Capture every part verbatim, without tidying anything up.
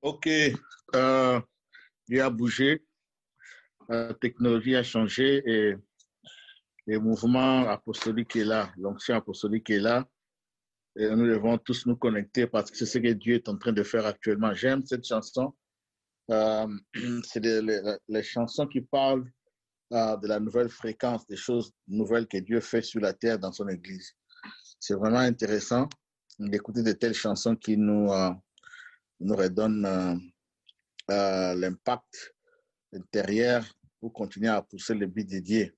Ok, euh, il a bougé, la technologie a changé et le mouvement apostolique est là, l'onction apostolique est là. Et nous devons tous nous connecter parce que c'est ce que Dieu est en train de faire actuellement. J'aime cette chanson. Euh, c'est les, les, les chansons qui parlent euh, de la nouvelle fréquence, des choses nouvelles que Dieu fait sur la terre dans son Église. C'est vraiment intéressant d'écouter de telles chansons qui nous, euh, nous redonnent euh, euh, l'impact intérieur pour continuer à pousser le but dédié.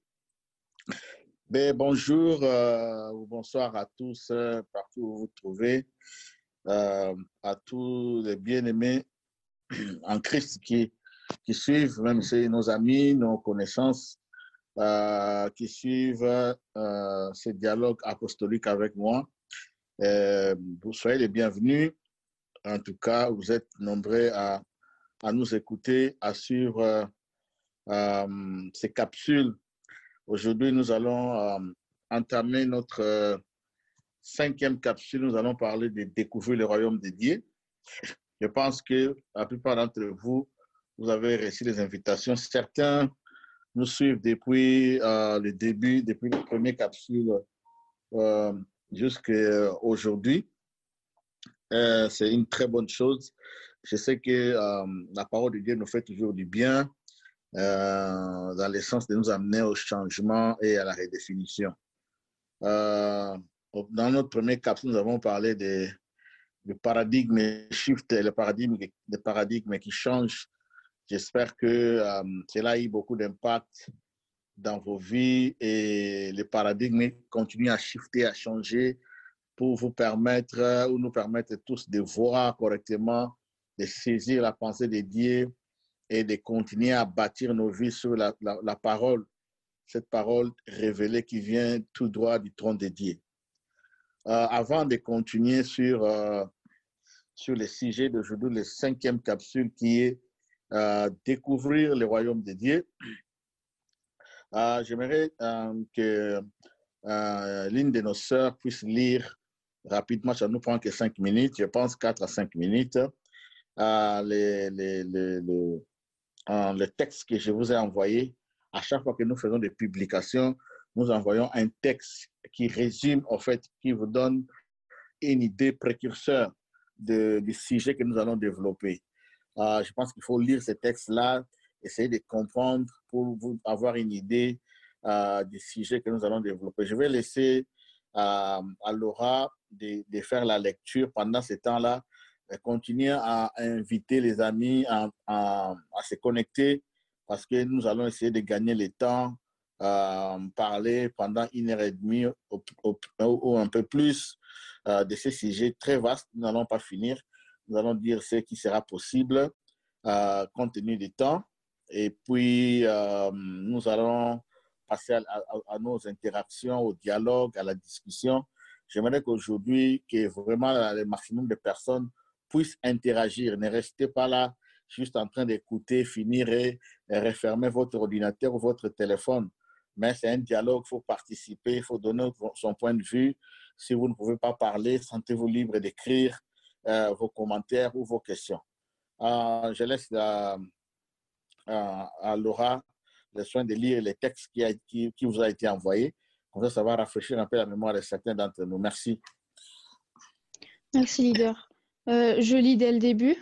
Ben, bonjour euh, ou bonsoir à tous, euh, partout où vous vous trouvez, euh, à tous les bien-aimés en Christ qui, qui suivent, même si nos amis, nos connaissances, euh, qui suivent euh, ce dialogue apostolique avec moi. Euh, vous soyez les bienvenus. En tout cas, vous êtes nombreux à, à nous écouter, à suivre euh, euh, ces capsules. Aujourd'hui, nous allons euh, entamer notre euh, cinquième capsule. Nous allons parler de découvrir le royaume de Dieu. Je pense que la plupart d'entre vous, vous avez reçu des invitations. Certains nous suivent depuis euh, le début, depuis les premières capsules euh, jusqu'à aujourd'hui. Euh, c'est une très bonne chose. Je sais que euh, la parole de Dieu nous fait toujours du bien euh, dans le sens de nous amener au changement et à la redéfinition. Euh, dans notre premier capsule, nous avons parlé de, de paradigme shift, le paradigme, des paradigmes qui changent. J'espère que euh, cela a eu beaucoup d'impact dans vos vies et les paradigmes continuent à shifter, à changer pour vous permettre ou nous permettre tous de voir correctement, de saisir la pensée de Dieu et de continuer à bâtir nos vies sur la, la, la parole, cette parole révélée qui vient tout droit du trône de Dieu. Euh, avant de continuer sur, euh, sur le sujet d'aujourd'hui, la cinquième capsule qui est euh, découvrir le royaume de Dieu, euh, j'aimerais euh, que euh, l'une de nos sœurs puisse lire rapidement, ça ne nous prend que cinq minutes, je pense quatre à cinq minutes, euh, les, les, les, les, euh, le texte que je vous ai envoyé. À chaque fois que nous faisons des publications, nous envoyons un texte qui résume, en fait, qui vous donne une idée précurseur de, du sujet que nous allons développer. Euh, je pense qu'il faut lire ces textes-là, essayer de comprendre pour vous avoir une idée euh, du sujet que nous allons développer. Je vais laisser euh, à Laura de, de faire la lecture pendant ce temps-là, continuer à inviter les amis à, à, à se connecter parce que nous allons essayer de gagner le temps, euh, parler pendant une heure et demie ou, ou, ou un peu plus euh, de ces sujets très vastes. Nous n'allons pas finir. Nous allons dire ce qui sera possible euh, compte tenu du temps. Et puis, euh, nous allons passer à, à, à nos interactions, au dialogue, à la discussion. J'aimerais qu'aujourd'hui, que vraiment le maximum de personnes puissent interagir. Ne restez pas là juste en train d'écouter, finir et, et refermer votre ordinateur ou votre téléphone. Mais c'est un dialogue, il faut participer, il faut donner son point de vue. Si vous ne pouvez pas parler, sentez-vous libre d'écrire euh, vos commentaires ou vos questions. Euh, je laisse la, à, à Laura le soin de lire les textes qui, a, qui, qui vous a été envoyé. Comme ça, ça va rafraîchir un peu la mémoire de certains d'entre nous. Merci. Merci, leader. Euh, je lis dès le début.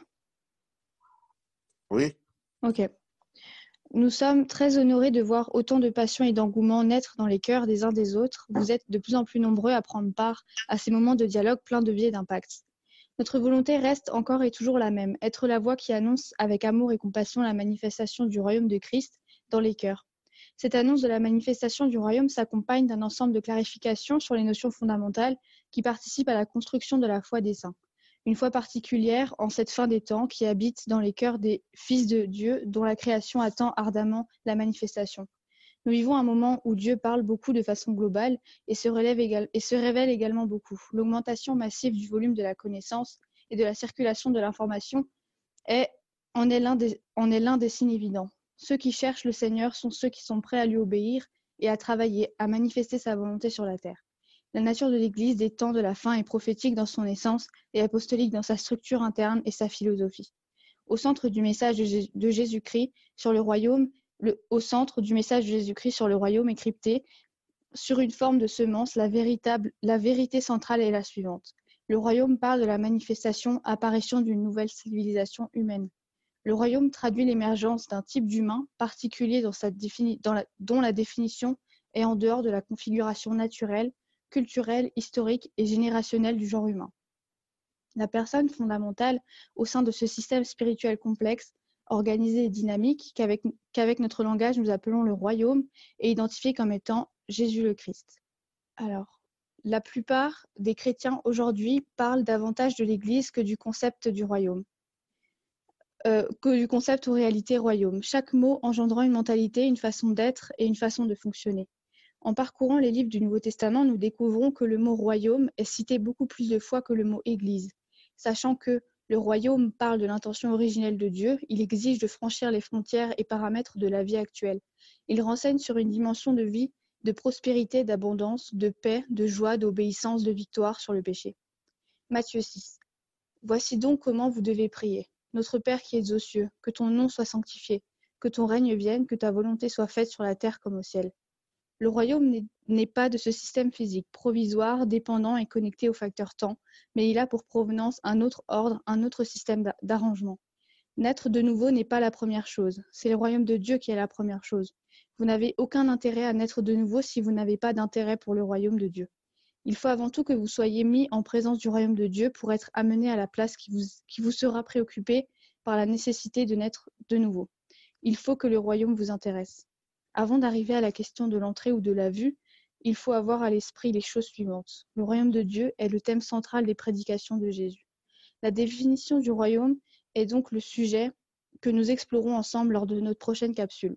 Oui. Ok. Nous sommes très honorés de voir autant de passion et d'engouement naître dans les cœurs des uns des autres. Vous êtes de plus en plus nombreux à prendre part à ces moments de dialogue pleins de vie et d'impact. Notre volonté reste encore et toujours la même, être la voix qui annonce avec amour et compassion la manifestation du royaume de Christ dans les cœurs. Cette annonce de la manifestation du royaume s'accompagne d'un ensemble de clarifications sur les notions fondamentales qui participent à la construction de la foi des saints. Une foi particulière en cette fin des temps qui habite dans les cœurs des fils de Dieu dont la création attend ardemment la manifestation. Nous vivons un moment où Dieu parle beaucoup de façon globale et se, relève égal, et se révèle également beaucoup. L'augmentation massive du volume de la connaissance et de la circulation de l'information est, en est l'un des, en est l'un des signes évidents. Ceux qui cherchent le Seigneur sont ceux qui sont prêts à lui obéir et à travailler, à manifester sa volonté sur la terre. La nature de l'Église des temps de la fin est prophétique dans son essence et apostolique dans sa structure interne et sa philosophie. au centre du message de, Jé de Jésus-Christ sur le royaume, le, au centre du message de Jésus-Christ sur le royaume est crypté sur une forme de semence. La, véritable, la vérité centrale est la suivante. Le royaume parle de la manifestation, apparition d'une nouvelle civilisation humaine. Le royaume traduit l'émergence d'un type d'humain particulier dans sa défini, dans la, dont la définition est en dehors de la configuration naturelle, culturelle, historique et générationnelle du genre humain. La personne fondamentale au sein de ce système spirituel complexe, organisé et dynamique, qu'avec qu'avec notre langage nous appelons le royaume, est identifié comme étant Jésus le Christ. Alors, la plupart des chrétiens aujourd'hui parlent davantage de l'Église que du concept du royaume, euh, que du concept ou réalité royaume, chaque mot engendrant une mentalité, une façon d'être et une façon de fonctionner. En parcourant les livres du Nouveau Testament, nous découvrons que le mot royaume est cité beaucoup plus de fois que le mot Église. Sachant que le royaume parle de l'intention originelle de Dieu, il exige de franchir les frontières et paramètres de la vie actuelle. Il renseigne sur une dimension de vie, de prospérité, d'abondance, de paix, de joie, d'obéissance, de victoire sur le péché. Matthieu six. Voici donc comment vous devez prier. Notre Père qui es aux cieux, que ton nom soit sanctifié, que ton règne vienne, que ta volonté soit faite sur la terre comme au ciel. Le royaume n'est pas de ce système physique, provisoire, dépendant et connecté au facteur temps, mais il a pour provenance un autre ordre, un autre système d'arrangement. Naître de nouveau n'est pas la première chose, c'est le royaume de Dieu qui est la première chose. Vous n'avez aucun intérêt à naître de nouveau si vous n'avez pas d'intérêt pour le royaume de Dieu. Il faut avant tout que vous soyez mis en présence du royaume de Dieu pour être amené à la place qui vous, qui vous sera préoccupée par la nécessité de naître de nouveau. Il faut que le royaume vous intéresse. Avant d'arriver à la question de l'entrée ou de la vue, il faut avoir à l'esprit les choses suivantes. Le royaume de Dieu est le thème central des prédications de Jésus. La définition du royaume est donc le sujet que nous explorons ensemble lors de notre prochaine capsule.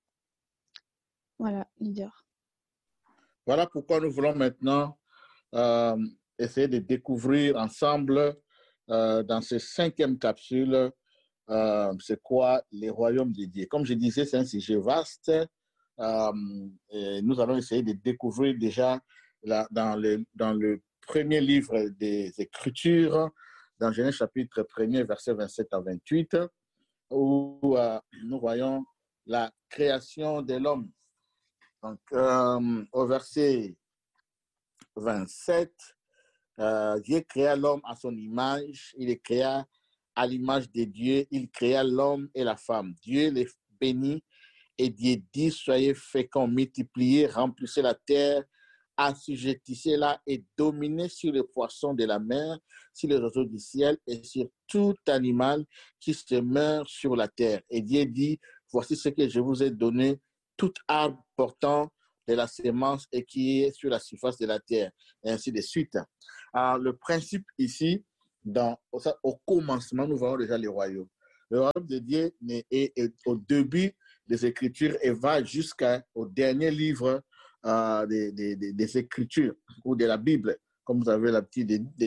Voilà, leader. Voilà pourquoi nous voulons maintenant euh, essayer de découvrir ensemble euh, dans cette cinquième capsule euh, c'est quoi les royaumes de Dieu. Comme je disais, c'est un sujet vaste. Euh, et nous allons essayer de découvrir déjà la, dans, le, dans le premier livre des Écritures, dans Genèse chapitre premier, versets vingt-sept à vingt-huit, où euh, nous voyons la création de l'homme. Donc, euh, au verset vingt-sept, euh, Dieu créa l'homme à son image, il les créa à l'image de Dieu, il créa l'homme et la femme. Dieu les bénit et Dieu dit, soyez féconds, multipliez, remplissez la terre, assujettissez-la et dominez sur les poissons de la mer, sur les oiseaux du ciel et sur tout animal qui se meurt sur la terre. Et Dieu dit, voici ce que je vous ai donné, tout arbre portant de la sémence et qui est sur la surface de la terre, et ainsi de suite. Alors, le principe ici, dans, au commencement, nous voyons déjà le royaume. Le royaume de Dieu est, est, est au début des Écritures et va jusqu'au dernier livre euh, des, des, des, des Écritures ou de la Bible, comme vous avez l'habitude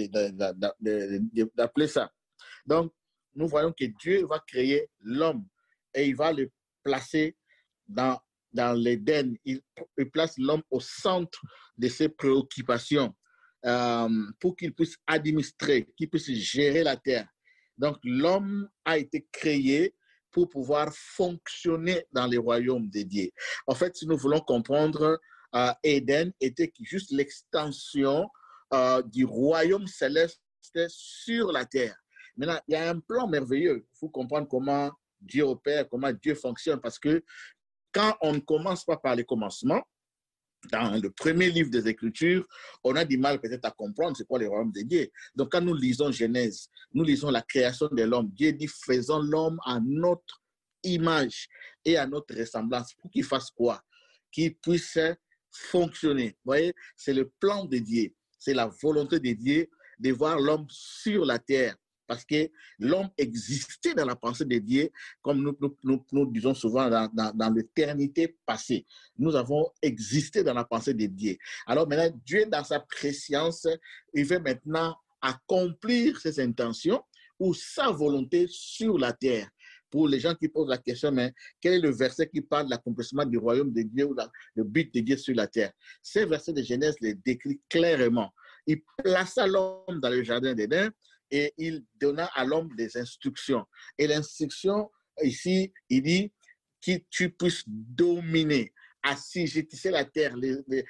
d'appeler ça. Donc, nous voyons que Dieu va créer l'homme et il va le placer dans, dans l'Éden. Il, il place l'homme au centre de ses préoccupations euh, pour qu'il puisse administrer, qu'il puisse gérer la terre. Donc, l'homme a été créé pour pouvoir fonctionner dans les royaumes de Dieu. En fait, si nous voulons comprendre, euh, Éden était juste l'extension euh, du royaume céleste sur la terre. Maintenant, il y a un plan merveilleux. Il faut comprendre comment Dieu opère, comment Dieu fonctionne, parce que quand on ne commence pas par les commencements, dans le premier livre des Écritures, on a du mal peut-être à comprendre c'est quoi le royaume de Dieu. Donc, quand nous lisons Genèse, nous lisons la création de l'homme. Dieu dit, faisons l'homme à notre image et à notre ressemblance. Pour qu'il fasse quoi? Qu'il puisse fonctionner. Vous voyez, c'est le plan de Dieu. C'est la volonté de Dieu de voir l'homme sur la terre. Parce que l'homme existait dans la pensée de Dieu, comme nous, nous, nous, nous disons souvent dans, dans, dans l'éternité passée. Nous avons existé dans la pensée de Dieu. Alors maintenant, Dieu, dans sa préscience, il veut maintenant accomplir ses intentions ou sa volonté sur la terre. Pour les gens qui posent la question, mais quel est le verset qui parle de l'accomplissement du royaume de Dieu ou la, le but de Dieu sur la terre? Ces versets de Genèse les décrit clairement. Il plaça l'homme dans le jardin d'Éden. et il donna à l'homme des instructions. Et l'instruction, ici, il dit que tu puisses dominer, assujettir la terre, les, les,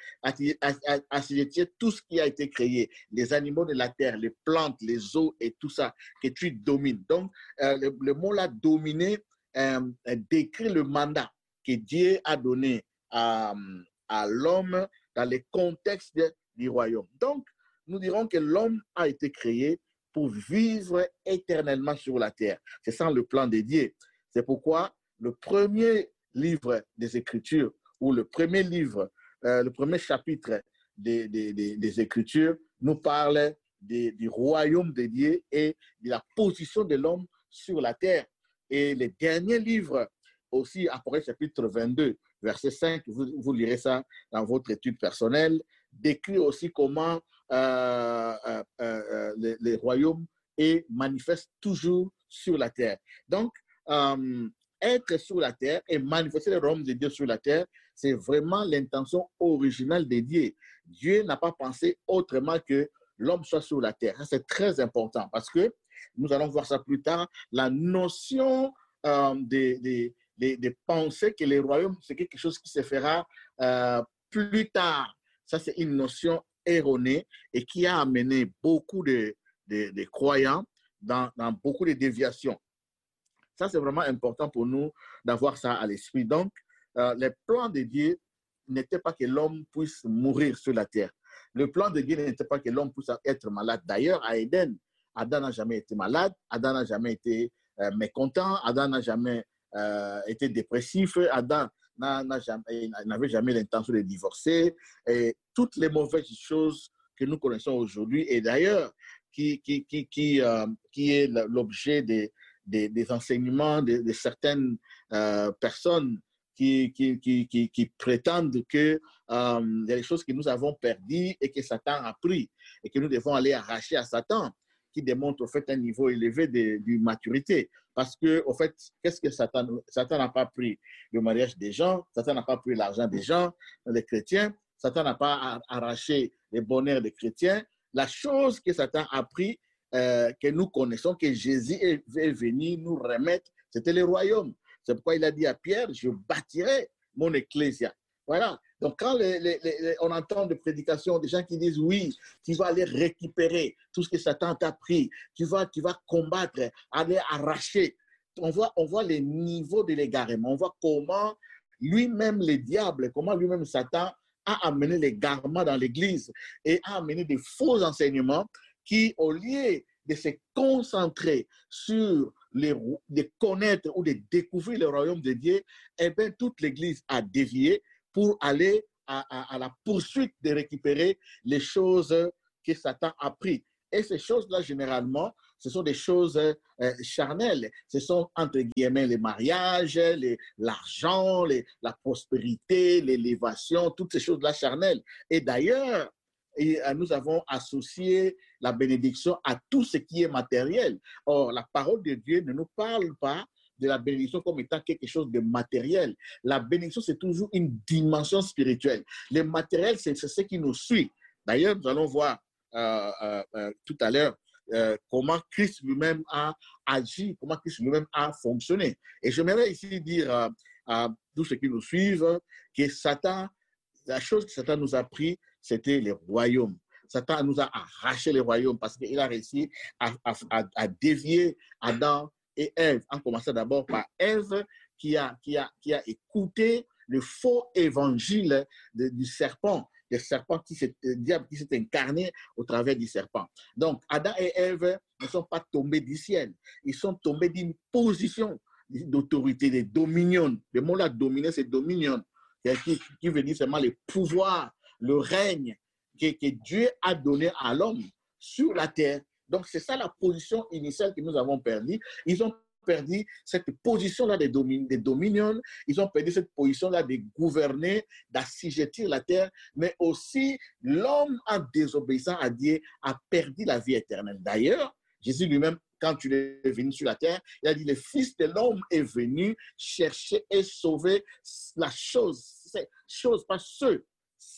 assujettir tout ce qui a été créé, les animaux de la terre, les plantes, les eaux et tout ça, que tu domines. Donc, euh, le, le mot là, dominer, euh, décrit le mandat que Dieu a donné à, à l'homme dans les contextes du royaume. Donc, nous dirons que l'homme a été créé pour vivre éternellement sur la terre. C'est ça le plan de Dieu. C'est pourquoi le premier livre des Écritures, ou le premier livre, euh, le premier chapitre des, des, des, des Écritures, nous parle de, du royaume de Dieu et de la position de l'homme sur la terre. Et les derniers livres, aussi, Apocalypse chapitre vingt-deux, verset cinq, vous, vous lirez ça dans votre étude personnelle, décrit aussi comment euh, euh, euh, les, les royaumes et manifestent toujours sur la terre. Donc, euh, être sur la terre et manifester le royaume de Dieu sur la terre, c'est vraiment l'intention originale de Dieu. Dieu n'a pas pensé autrement que l'homme soit sur la terre. C'est très important parce que, nous allons voir ça plus tard, la notion euh, de, de, de, de penser que le royaume, c'est quelque chose qui se fera euh, plus tard. Ça, c'est une notion erronée et qui a amené beaucoup de, de, de croyants dans, dans beaucoup de déviations. Ça, c'est vraiment important pour nous d'avoir ça à l'esprit. Donc, euh, le plan de Dieu n'était pas que l'homme puisse mourir sur la terre. Le plan de Dieu n'était pas que l'homme puisse être malade. D'ailleurs, à Éden, Adam n'a jamais été malade, Adam n'a jamais été euh, mécontent, Adam n'a jamais euh, été dépressif, Adam n'avait jamais, jamais l'intention de divorcer. Et toutes les mauvaises choses que nous connaissons aujourd'hui, et d'ailleurs, qui, qui, qui, qui, euh, qui est l'objet des Des, des enseignements de, de certaines euh, personnes qui, qui, qui, qui, qui prétendent qu'il euh, y a des choses que nous avons perdues et que Satan a pris et que nous devons aller arracher à Satan, qui démontre au fait un niveau élevé de, de maturité. Parce que, au fait, qu'est-ce que Satan Satan n'a pas pris? Le mariage des gens, Satan n'a pas pris l'argent des gens, les chrétiens, Satan n'a pas arraché les bonheurs des chrétiens. La chose que Satan a pris, Euh, que nous connaissons, que Jésus est, est venu nous remettre, c'était le royaume. C'est pourquoi il a dit à Pierre, je bâtirai mon ecclésia. Voilà. Donc, quand les, les, les, on entend des prédications, des gens qui disent, oui, tu vas aller récupérer tout ce que Satan t'a pris, tu vas, tu vas combattre, aller arracher. On voit, on voit les niveaux de l'égarement. On voit comment lui-même, le diable, comment lui-même, Satan, a amené l'égarement dans l'Église et a amené des faux enseignements qui, au lieu de se concentrer sur les, de connaître ou de découvrir le royaume de Dieu, eh bien, toute l'Église a dévié pour aller à, à, à la poursuite de récupérer les choses que Satan a prises. Et ces choses-là, généralement, ce sont des choses euh, charnelles. Ce sont, entre guillemets, les mariages, l'argent, la prospérité, l'élévation, toutes ces choses-là charnelles. Et d'ailleurs, et nous avons associé la bénédiction à tout ce qui est matériel. Or, la parole de Dieu ne nous parle pas de la bénédiction comme étant quelque chose de matériel. La bénédiction, c'est toujours une dimension spirituelle. Le matériel, c'est ce qui nous suit. D'ailleurs, nous allons voir euh, euh, euh, tout à l'heure euh, comment Christ lui-même a agi, comment Christ lui-même a fonctionné. Et j'aimerais ici dire euh, à tous ceux qui nous suivent que Satan, la chose que Satan nous a pris, c'était les royaumes. Satan nous a arraché les royaumes parce qu'il a réussi à, à, à dévier Adam et Ève, en commençant d'abord par Ève qui a, qui, a, qui a écouté le faux évangile de, du serpent, le serpent qui s'est, le diable qui s'est incarné au travers du serpent. Donc, Adam et Ève ne sont pas tombés du ciel, ils sont tombés d'une position d'autorité, de dominion. Le mot là, dominer, c'est dominion, qui, qui veut dire seulement le pouvoir, le règne que, que Dieu a donné à l'homme sur la terre. Donc, c'est ça la position initiale que nous avons perdue. Ils ont perdu cette position-là de, domin, de dominion, ils ont perdu cette position-là de gouverner, d'assujettir la terre, mais aussi l'homme, en désobéissant à Dieu, a perdu la vie éternelle. D'ailleurs, Jésus lui-même, quand il est venu sur la terre, il a dit, le Fils de l'homme est venu chercher et sauver la chose, chose pas ceux,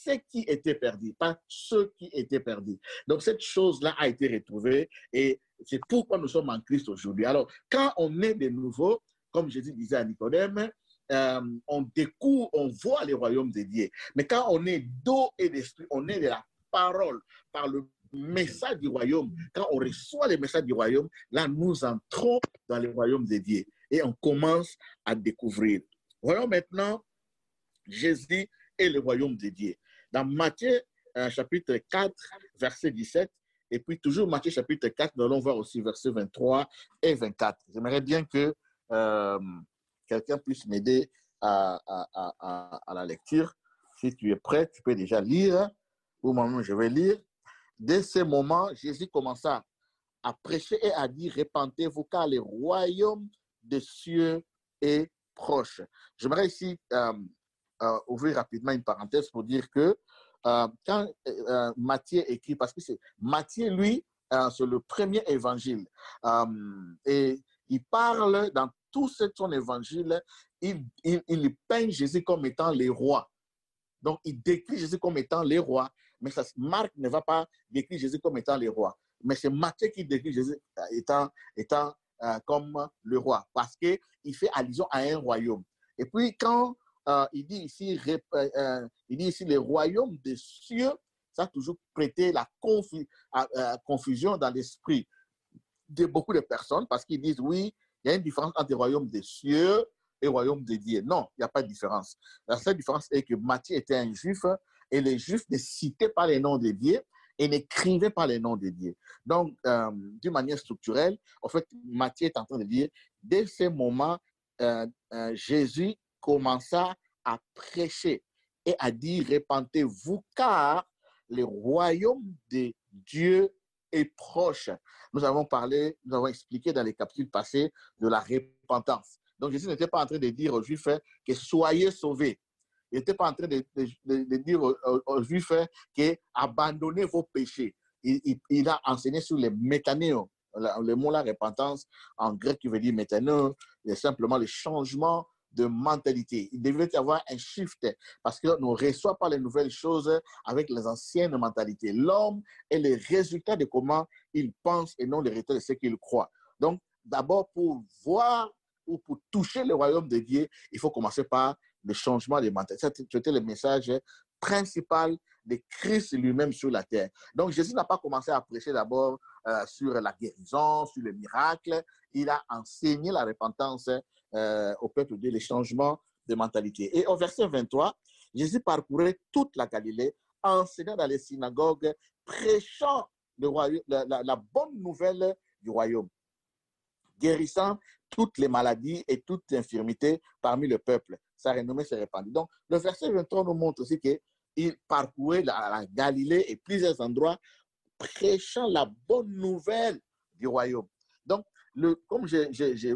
ceux qui étaient perdus, pas ceux qui étaient perdus. Donc, cette chose-là a été retrouvée et c'est pourquoi nous sommes en Christ aujourd'hui. Alors, quand on est de nouveau, comme Jésus disait à Nicodème, euh, on découvre, on voit les royaumes de Dieu. Mais quand on est d'eau et d'esprit, on est de la parole, par le message du royaume. Quand on reçoit les messages du royaume, là, nous entrons dans le royaume de Dieu et on commence à découvrir. Voyons maintenant Jésus et le royaume de Dieu. Dans Matthieu, euh, chapitre quatre, verset dix-sept, et puis toujours Matthieu, chapitre quatre, nous allons voir aussi versets vingt-trois et vingt-quatre. J'aimerais bien que euh, quelqu'un puisse m'aider à, à, à, à la lecture. Si tu es prêt, tu peux déjà lire. Ou moi-même, je vais lire. Dès ce moment, Jésus commença à prêcher et à dire, répentez-vous car le royaume des cieux est proche. J'aimerais ici euh, euh, ouvrir rapidement une parenthèse pour dire que euh, quand euh, Matthieu écrit, parce que c'est Matthieu, lui, euh, c'est le premier évangile. Euh, et il parle dans tout son évangile, il, il, il peint Jésus comme étant le roi. Donc, il décrit Jésus comme étant le roi, mais ça, Marc ne va pas décrire Jésus comme étant le roi. Mais c'est Matthieu qui décrit Jésus étant, étant euh, comme le roi, parce qu'il fait allusion à un royaume. Et puis, quand euh, il, dit ici, euh, il dit ici le royaume des cieux, ça a toujours prêté la confu euh, confusion dans l'esprit de beaucoup de personnes, parce qu'ils disent, oui, il y a une différence entre le royaume des cieux et le royaume de Dieu. Non, il n'y a pas de différence. La seule différence est que Matthieu était un juif et les juifs ne citaient pas les noms de Dieu et n'écrivaient pas les noms de Dieu. Donc, euh, d'une manière structurelle, en fait, Matthieu est en train de dire, dès ce moment, euh, euh, Jésus commença à prêcher et à dire, répentez-vous car le royaume de Dieu est proche. Nous avons parlé, nous avons expliqué dans les capsules passées de la repentance. Donc, Jésus n'était pas en train de dire aux Juifs que soyez sauvés. Il n'était pas en train de, de, de, de dire aux, aux, aux Juifs que abandonnez vos péchés. Il, il, il a enseigné sur les métanéos. Le mot la repentance, en grec, qui veut dire métanéo, c'est simplement le changement de mentalité. Il devait y avoir un shift parce qu'on ne reçoit pas les nouvelles choses avec les anciennes mentalités. L'homme est le résultat de comment il pense et non le résultat de ce qu'il croit. Donc, d'abord, pour voir ou pour toucher le royaume de Dieu, il faut commencer par le changement de mentalité. C'était le message principal de Christ lui-même sur la terre. Donc, Jésus n'a pas commencé à prêcher d'abord euh, sur la guérison, sur le miracle. Il a enseigné la repentance euh, au peuple de Dieu, le changement de mentalité. Et au verset vingt-trois, Jésus parcourait toute la Galilée, enseignant dans les synagogues, prêchant le royaume, la, la, la bonne nouvelle du royaume, guérissant toutes les maladies et toutes les infirmités parmi le peuple. Sa renommée s'est répandue. Donc, le verset vingt-trois nous montre aussi qu'il parcourait la, la Galilée et plusieurs endroits, prêchant la bonne nouvelle du royaume. Donc, le, comme j'ai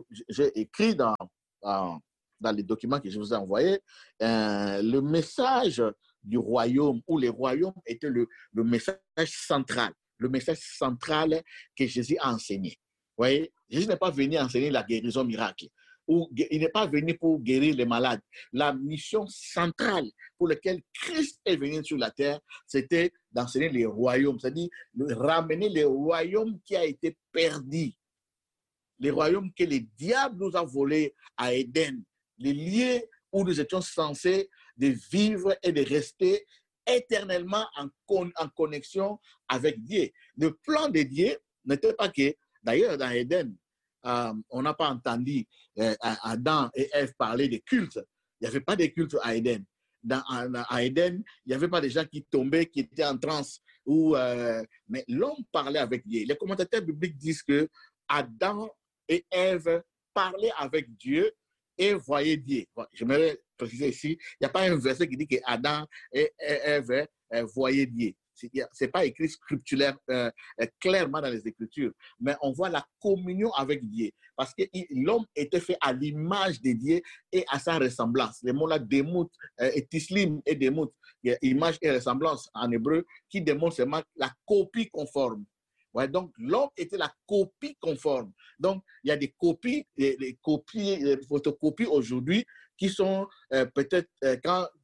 écrit dans, dans, dans les documents que je vous ai envoyés, euh, le message du royaume ou les royaumes était le, le message central, le message central que Jésus a enseigné. Vous voyez, Jésus n'est pas venu enseigner la guérison miracle. Ou, il n'est pas venu pour guérir les malades. La mission centrale pour laquelle Christ est venu sur la terre, c'était d'enseigner les royaumes, c'est-à-dire de ramener les royaumes qui a été perdu. Les royaumes que le diable nous a volés à Éden. Les lieux où nous étions censés de vivre et de rester éternellement en, con, en connexion avec Dieu. Le plan de Dieu n'était pas que, d'ailleurs, dans Éden, euh, on n'a pas entendu euh, Adam et Ève parler de culte. Il n'y avait pas de culte à Éden. Dans, à Éden, il n'y avait pas de gens qui tombaient, qui étaient en transe. Ou, euh, mais l'homme parlait avec Dieu. Les commentateurs bibliques disent que Adam et Ève parlaient avec Dieu et voyaient Dieu. Bon, je vais préciser ici, il n'y a pas un verset qui dit que Adam et Ève euh, voyaient Dieu. Ce n'est pas écrit scripturaire euh, clairement dans les Écritures, mais on voit la communion avec Dieu, parce que l'homme était fait à l'image de Dieu et à sa ressemblance. Les mots là, démout, euh, et tislim et démout, image et ressemblance en hébreu, qui démontre seulement la copie conforme. Ouais, donc, l'homme était la copie conforme. Donc, il y a des copies, les, les copies, les photocopies aujourd'hui qui sont euh, peut-être, euh, quand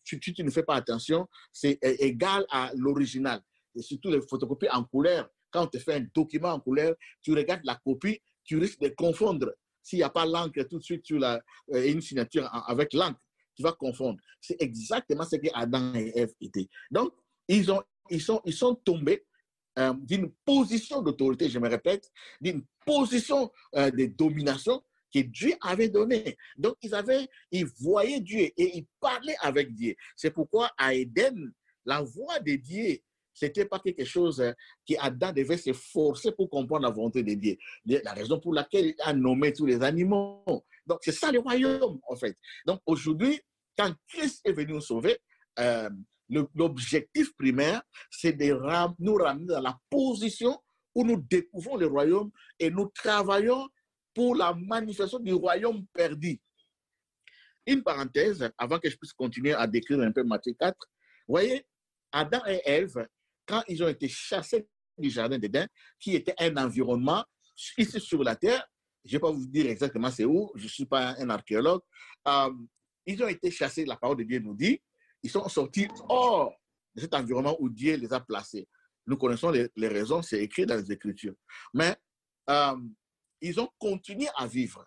si tu, tu ne fais pas attention, c'est égal à l'original. Et surtout les photocopies en couleur. Quand tu fais un document en couleur, tu regardes la copie, tu risques de confondre. S'il n'y a pas l'encre tout de suite sur la, euh, une signature avec l'encre, tu vas confondre. C'est exactement ce que Adam et Ève étaient. Donc, ils, ont, ils, sont, ils sont tombés euh, d'une position d'autorité, je me répète, d'une position euh, de domination que Dieu avait donnée. Donc, ils, avaient, ils voyaient Dieu et ils parlaient avec Dieu. C'est pourquoi à Éden, la voix de Dieu, ce n'était pas quelque chose que Adam devait se forcer pour comprendre la volonté de Dieu. La raison pour laquelle il a nommé tous les animaux. Donc, c'est ça le royaume, en fait. Donc, aujourd'hui, quand Christ est venu nous sauver, euh, l'objectif primaire, c'est de ram nous ramener dans la position où nous découvrons le royaume et nous travaillons pour la manifestation du royaume perdu. Une parenthèse, avant que je puisse continuer à décrire un peu Matthieu quatre. Vous voyez, Adam et Ève, quand ils ont été chassés du jardin d'Éden, qui était un environnement ici sur la terre, je ne vais pas vous dire exactement c'est où, je ne suis pas un archéologue, euh, ils ont été chassés, la parole de Dieu nous dit, ils sont sortis hors de cet environnement où Dieu les a placés. Nous connaissons les, les raisons, c'est écrit dans les Écritures. Mais euh, ils ont continué à vivre.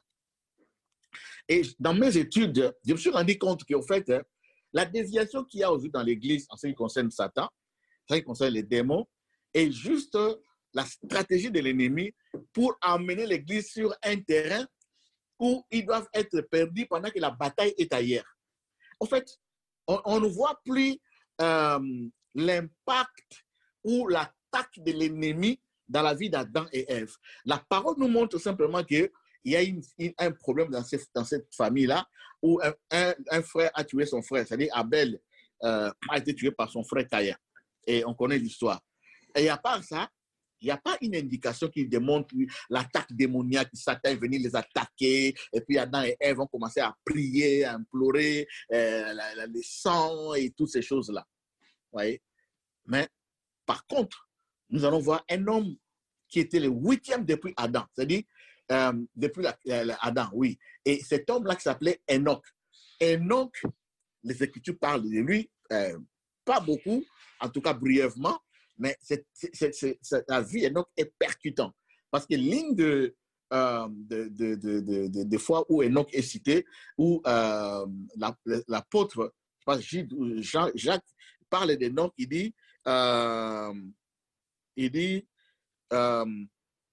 Et dans mes études, je me suis rendu compte qu'en fait, la déviation qu'il y a aujourd'hui dans l'Église en ce qui concerne Satan, en ce qui concerne les démons, est juste la stratégie de l'ennemi pour amener l'Église sur un terrain où ils doivent être perdus pendant que la bataille est ailleurs. En fait, on, on ne voit plus euh, l'impact ou l'attaque de l'ennemi dans la vie d'Adam et Ève. La parole nous montre simplement qu'il y a une, une, un problème dans, ces, dans cette famille-là où un, un, un frère a tué son frère, c'est-à-dire Abel euh, a été tué par son frère Caïn. Et on connaît l'histoire. Et à part ça, il n'y a pas une indication qui démontre l'attaque démoniaque, Satan est venu les attaquer, et puis Adam et Ève ont commencé à prier, à implorer euh, la, la, le sang et toutes ces choses-là. Voyez? Mais par contre, nous allons voir un homme qui était le huitième depuis Adam, c'est-à-dire euh, depuis la, la, Adam, oui. Et cet homme-là qui s'appelait Enoch. Enoch, les Écritures parlent de lui, euh, pas beaucoup, en tout cas brièvement, mais c'est, c'est, c'est, c'est, la vie d'Enoch est percutante. Parce que l'une de, euh, de, de, de, de, de, de fois où Enoch est cité, où euh, l'apôtre, je pense, Jean, Jacques parle d'Enoch, il dit, euh, il dit euh,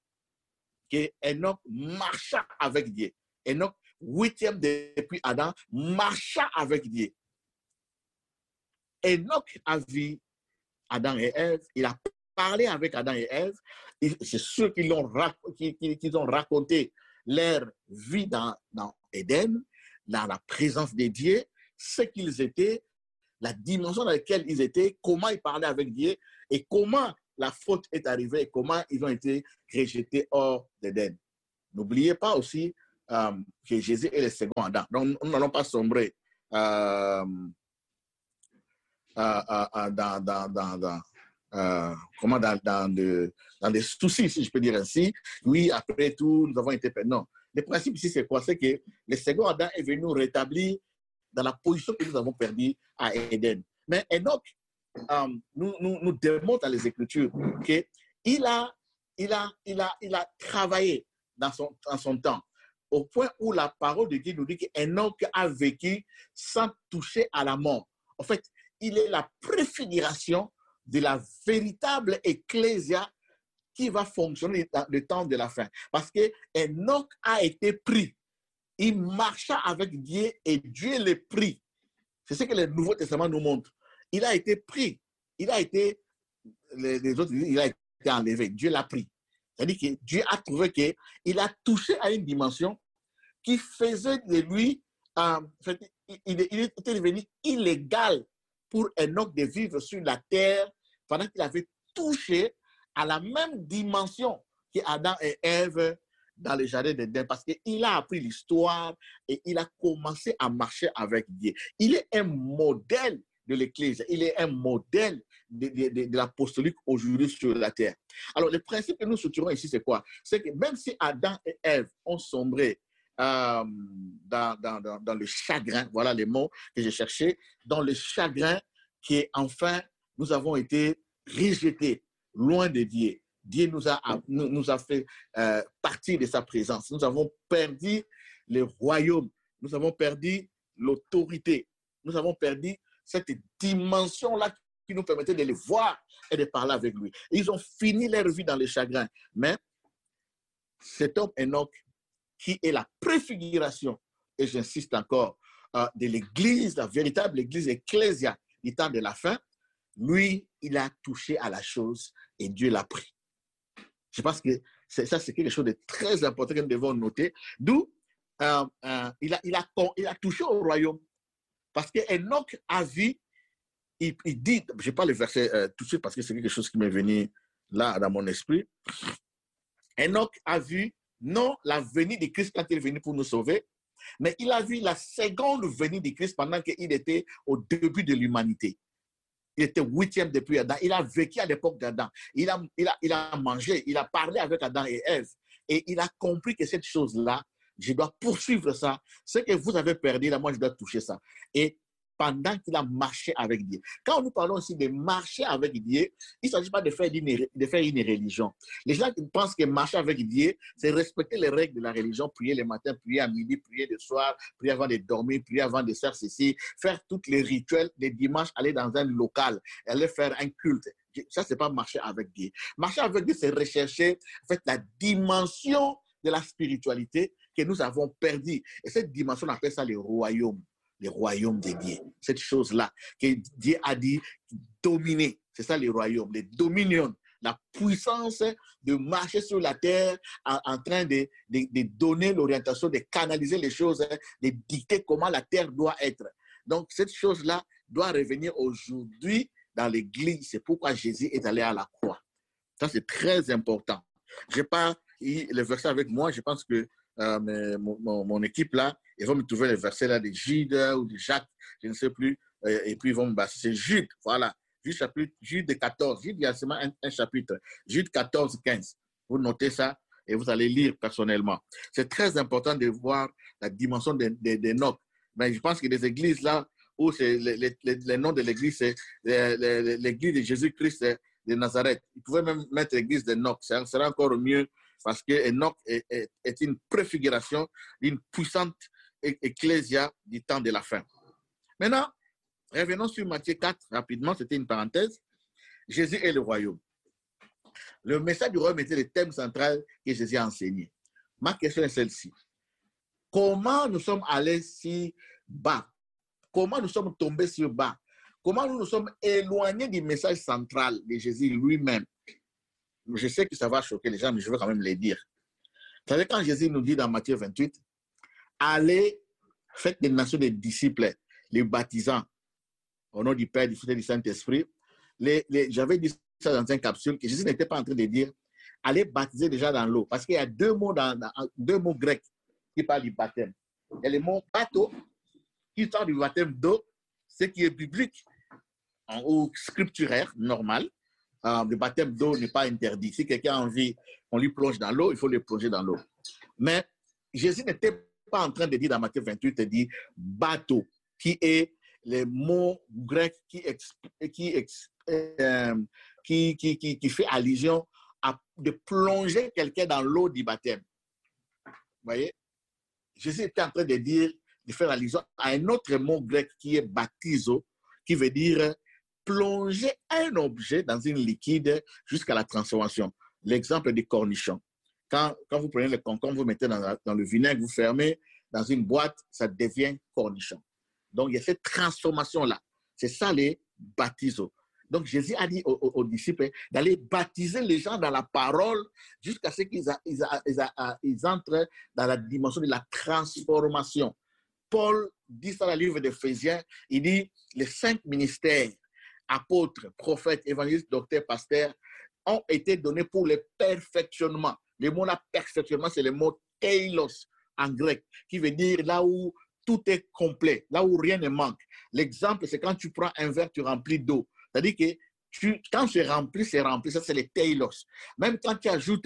que Enoch marcha avec Dieu. Enoch, huitième depuis Adam, marcha avec Dieu. Enoch a vu Adam et Ève, il a parlé avec Adam et Ève, c'est ceux qui, l'ont, qui, qui, qui ont raconté leur vie dans, dans Éden, dans la présence de Dieu, ce qu'ils étaient, la dimension dans laquelle ils étaient, comment ils parlaient avec Dieu et comment la faute est arrivée et comment ils ont été rejetés hors d'Éden. N'oubliez pas aussi euh, que Jésus est le second Adam. Donc, nous n'allons pas sombrer euh, euh, euh, dans, dans, dans, dans, euh, comment dans, dans, de, dans des soucis, si je peux dire ainsi. Oui, après tout, nous avons été... Non. Le principe ici, c'est quoi? C'est que le second Adam est venu nous rétablir dans la position que nous avons perdue à Éden. Mais Enoch euh, nous, nous, nous démontre dans les Écritures qu'il a, il a, il a, il a travaillé dans son, dans son temps, au point où la parole de Dieu nous dit qu'Enoch a vécu sans toucher à la mort. En fait, il est la préfiguration de la véritable ecclésia qui va fonctionner dans le temps de la fin. Parce qu'Enoch a été pris. Il marcha avec Dieu et Dieu l'a pris. C'est ce que le Nouveau Testament nous montre. Il a été pris. Il a été, les, les autres disent, il a été enlevé. Dieu l'a pris. C'est-à-dire que Dieu a trouvé qu'il a touché à une dimension qui faisait de lui, euh, il, il était devenu illégal pour Enoch de vivre sur la terre pendant qu'il avait touché à la même dimension qu'Adam et Ève dans le jardin d'Éden, parce qu'il a appris l'histoire et il a commencé à marcher avec Dieu. Il est un modèle de l'Église, il est un modèle de, de, de, de l'apostolique aujourd'hui sur la terre. Alors, le principe que nous soutirons ici, c'est quoi? C'est que même si Adam et Ève ont sombré euh, dans, dans, dans, dans le chagrin, voilà les mots que j'ai cherchés, dans le chagrin qui est enfin, nous avons été rejetés, loin de Dieu. Dieu nous a, nous, nous a fait euh, partir de sa présence. Nous avons perdu le royaume. Nous avons perdu l'autorité. Nous avons perdu cette dimension-là qui nous permettait de les voir et de parler avec lui. Et ils ont fini leur vie dans le chagrin. Mais cet homme Enoch, qui est la préfiguration, et j'insiste encore, euh, de l'église, la véritable église ecclésia du temps de la fin, lui, il a touché à la chose et Dieu l'a pris. Je pense que ça, c'est quelque chose de très important que nous devons noter. D'où euh, euh, il, a, il, a, il a touché au royaume. Parce qu'Enoch a vu, il, il dit, je n'ai pas le verset euh, tout de suite parce que c'est quelque chose qui m'est venu là dans mon esprit. Enoch a vu, non la venue de Christ quand il est venu pour nous sauver, mais il a vu la seconde venue de Christ pendant qu'il était au début de l'humanité. Il était huitième depuis Adam. Il a vécu à l'époque d'Adam. Il a, il, a, il a mangé, il a parlé avec Adam et Ève. Et il a compris que cette chose-là, je dois poursuivre ça. Ce que vous avez perdu, là, moi, je dois toucher ça. Et pendant qu'il a marché avec Dieu. Quand nous parlons aussi de marcher avec Dieu, il ne s'agit pas de faire une, de faire une religion. Les gens qui pensent que marcher avec Dieu, c'est respecter les règles de la religion, prier le matin, prier à midi, prier le soir, prier avant de dormir, prier avant de faire ceci, faire tous les rituels des dimanches, aller dans un local, aller faire un culte. Ça, ce n'est pas marcher avec Dieu. Marcher avec Dieu, c'est rechercher en fait, la dimension de la spiritualité que nous avons perdue. Et cette dimension, on appelle ça le royaume. Le royaume de Dieu. Cette chose-là que Dieu a dit dominer. C'est ça le royaume, le dominion, la puissance de marcher sur la terre en, en train de, de, de donner l'orientation, de canaliser les choses, de dicter comment la terre doit être. Donc, cette chose-là doit revenir aujourd'hui dans l'Église. C'est pourquoi Jésus est allé à la croix. Ça, c'est très important. Je n'ai pas eu le verset avec moi. Je pense que euh, mes, mon, mon équipe là, ils vont me trouver les versets là de Jude ou de Jacques, je ne sais plus, et puis ils vont me passer. C'est Jude, voilà, Jude, chapitre, Jude quatorze, Jude, il y a seulement un, un chapitre, Jude quatorze, quinze. Vous notez ça et vous allez lire personnellement. C'est très important de voir la dimension des de, de Enoch. Mais je pense que des églises là, où c'est le, le, le, le nom de l'église, c'est l'église de Jésus-Christ de Nazareth. Ils pouvaient même mettre l'église d'Enoch, ça serait encore mieux parce que Enoch est, est, est une préfiguration d'une puissante ecclésia du temps de la fin. Maintenant, revenons sur Matthieu quatre rapidement, c'était une parenthèse. Jésus et le royaume. Le message du royaume était le thème central que Jésus a enseigné. Ma question est celle-ci. Comment nous sommes allés si bas? Comment nous sommes tombés sur bas? Comment nous nous sommes éloignés du message central de Jésus lui-même? Je sais que ça va choquer les gens, mais je veux quand même les dire. Vous savez, quand Jésus nous dit dans Matthieu vingt-huit, allez, faites des nations des disciples, les baptisants, au nom du Père, du Fils et du Saint-Esprit. J'avais dit ça dans une capsule, que Jésus n'était pas en train de dire, allez baptiser déjà dans l'eau. Parce qu'il y a deux mots, dans, dans, deux mots grecs qui parlent du baptême. Il y a le mot bateau, qui parle du baptême d'eau, ce qui est biblique ou scripturaire, normal. Euh, le baptême d'eau n'est pas interdit. Si quelqu'un a envie qu'on lui plonge dans l'eau, il faut le plonger dans l'eau. Mais Jésus n'était pas en train de dire dans Matthieu vingt-huit, il dit bateau, qui est le mot grec qui, qui, euh, qui, qui, qui, qui fait allusion à de plonger quelqu'un dans l'eau du baptême. Vous voyez? Jésus était en train de dire, de faire allusion à un autre mot grec qui est baptizo, qui veut dire plonger un objet dans une liquide jusqu'à la transformation. L'exemple des cornichons. Quand, quand vous prenez le concombre, vous mettez dans, la, dans le vinaigre, vous fermez dans une boîte, ça devient cornichon. Donc, il y a cette transformation-là. C'est ça les baptisos. Donc, Jésus a dit aux, aux, aux disciples d'aller baptiser les gens dans la parole jusqu'à ce qu'ils a, ils a, ils a, ils entrent dans la dimension de la transformation. Paul dit ça dans le livre d'Éphésiens, il dit les cinq ministères, apôtres, prophètes, évangélistes, docteurs, pasteurs, ont été donnés pour le perfectionnement. Le mot là, perfectionnement, c'est le mot teilos en grec, qui veut dire là où tout est complet, là où rien ne manque. L'exemple, c'est quand tu prends un verre, tu remplis d'eau. C'est-à-dire que tu, quand c'est rempli, c'est rempli. Ça, c'est le teilos. Même quand tu ajoutes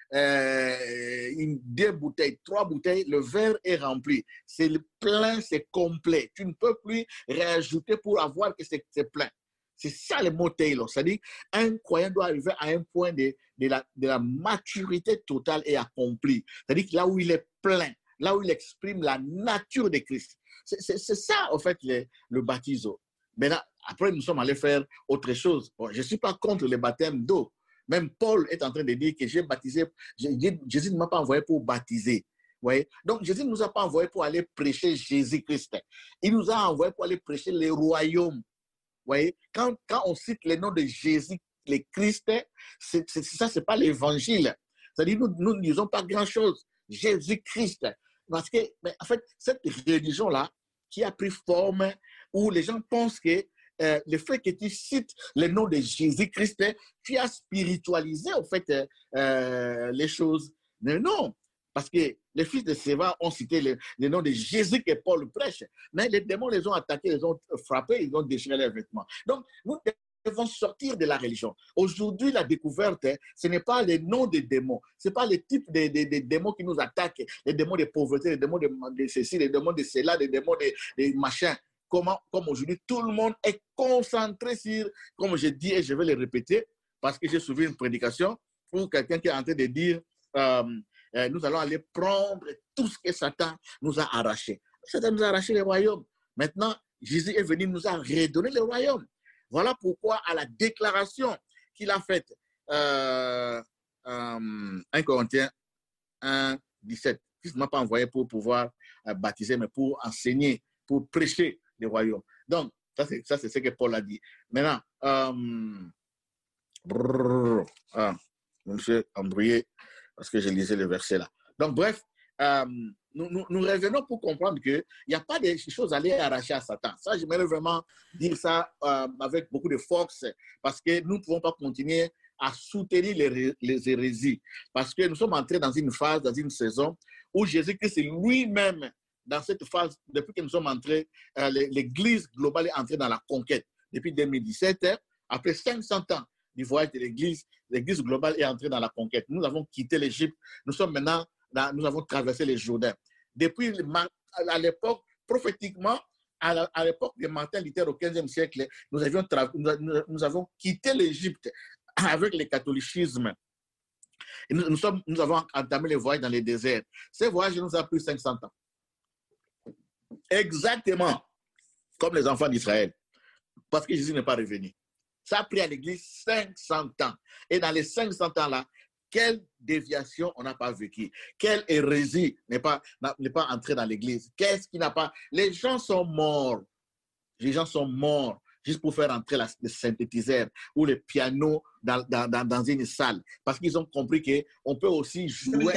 euh, une, deux bouteilles, trois bouteilles, le verre est rempli. C'est plein, c'est complet. Tu ne peux plus réajouter pour avoir que c'est plein. C'est ça le mot Taylor. C'est-à-dire qu'un croyant doit arriver à un point de, de, la, de la maturité totale et accomplie. C'est-à-dire que là où il est plein, là où il exprime la nature de Christ. C'est ça, en fait, le, le baptiso. Maintenant, après, nous sommes allés faire autre chose. Bon, je ne suis pas contre le baptême d'eau. Même Paul est en train de dire que j'ai baptisé, Jésus ne m'a pas envoyé pour baptiser. Vous voyez? Donc, Jésus ne nous a pas envoyé pour aller prêcher Jésus-Christ. Il nous a envoyé pour aller prêcher le royaume. Vous voyez? Quand, quand on cite le nom de Jésus, le Christ, c'est, c'est, ça, ce n'est pas l'évangile. C'est-à-dire, nous, nous ne disons pas grand-chose. Jésus-Christ. Parce que, mais en fait, cette religion-là, qui a pris forme, où les gens pensent que euh, le fait que tu cites le nom de Jésus-Christ, tu as spiritualisé, en fait, euh, les choses. Mais non, parce que les fils de Séva ont cité le, le nom de Jésus que Paul prêche. Mais les démons les ont attaqués, les ont frappés, ils ont déchiré leurs vêtements. Donc, nous devons sortir de la religion. Aujourd'hui, la découverte, ce n'est pas le nom des démons, ce n'est pas le type de, de, de démons qui nous attaquent, les démons de pauvreté, les démons de, de ceci, les démons de cela, les démons de, de machin. Comment, comme aujourd'hui, tout le monde est concentré sur, comme je dis et je vais le répéter, parce que j'ai suivi une prédication pour quelqu'un qui est en train de dire euh, euh, nous allons aller prendre tout ce que Satan nous a arraché. Satan nous a arraché le royaume. Maintenant, Jésus est venu nous a redonné le royaume. Voilà pourquoi, à la déclaration qu'il a faite, euh, euh, un Corinthiens un, dix-sept, Christ ne m'a pas envoyé pour pouvoir euh, baptiser, mais pour enseigner, pour prêcher le royaume. Donc, ça c'est, ça, c'est ce que Paul a dit. Maintenant, euh, brrr, ah, je me suis embrouillé parce que je lisais le verset là. Donc, bref, euh, nous, nous, nous revenons pour comprendre qu'il n'y a pas de choses à aller arracher à Satan. Ça, j'aimerais vraiment dire ça euh, avec beaucoup de force parce que nous ne pouvons pas continuer à soutenir les, les hérésies parce que nous sommes entrés dans une phase, dans une saison où Jésus-Christ lui-même, dans cette phase, depuis que nous sommes entrés, euh, l'Église globale est entrée dans la conquête. Depuis deux mille dix-sept, après cinq cents ans du voyage de l'Église, l'Église globale est entrée dans la conquête. Nous avons quitté l'Égypte, nous sommes maintenant, dans, nous avons traversé les Jourdains. Depuis, à l'époque, prophétiquement, à l'époque de Martin Luther au quinzième siècle, nous, avions nous, nous avons quitté l'Égypte avec le catholicisme. Et nous, nous, sommes, nous avons entamé les voyages dans les déserts. Ces voyages nous ont pris cinq cents ans. Exactement comme les enfants d'Israël. Parce que Jésus n'est pas revenu. Ça a pris à l'Église cinq cents ans. Et dans les cinq cents ans-là, quelle déviation on n'a pas vécu? Quelle hérésie n'est pas, n'est pas entrée dans l'Église? Qu'est-ce qui n'a pas... Les gens sont morts. Les gens sont morts juste pour faire entrer la, le synthétiseur ou le piano dans, dans, dans, dans une salle. Parce qu'ils ont compris qu'on peut aussi jouer...